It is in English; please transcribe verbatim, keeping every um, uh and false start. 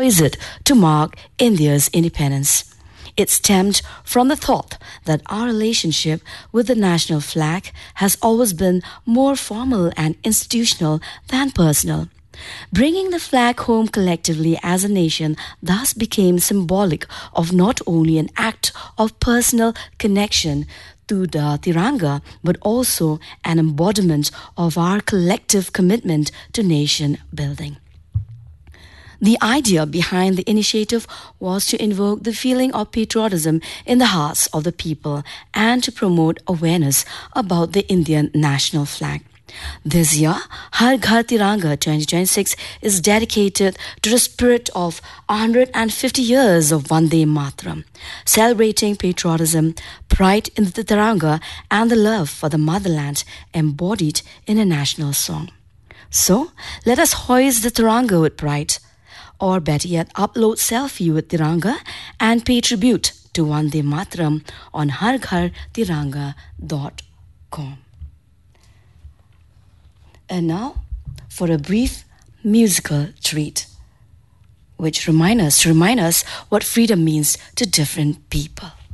hoist it to mark India's independence. It stemmed from the thought that our relationship with the national flag has always been more formal and institutional than personal. Bringing the flag home collectively as a nation thus became symbolic of not only an act of personal connection to the Tiranga, but also an embodiment of our collective commitment to nation building. The idea behind the initiative was to invoke the feeling of patriotism in the hearts of the people and to promote awareness about the Indian national flag. This year, Har Ghar Tiranga twenty twenty-six is dedicated to the spirit of one hundred fifty years of Vande Mataram, celebrating patriotism, pride in the Tiranga, and the love for the motherland embodied in a national song. So, let us hoist the Tiranga with pride, or better yet, upload selfie with Tiranga and pay tribute to Vande Mataram on har ghar tiranga dot com. And now, for a brief musical treat, which remind us, remind us what freedom means to different people.